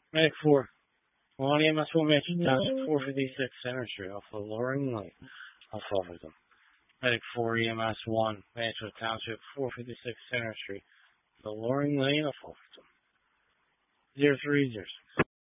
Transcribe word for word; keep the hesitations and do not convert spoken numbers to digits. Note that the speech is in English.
Medic four. one E M S one Manchester Township four fifty-six Center Street off of Loring Lane, off Alfreton. Medic four E M S one Manchester Township four fifty-six Center Street, the Loring Lane of Alfreton. zero three zero six.